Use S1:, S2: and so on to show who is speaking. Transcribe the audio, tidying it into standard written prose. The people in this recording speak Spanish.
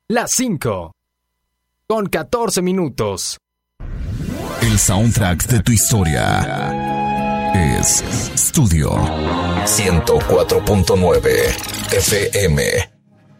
S1: Las 5 con 14 minutos.
S2: El soundtrack de tu historia es Studio 104.9 FM.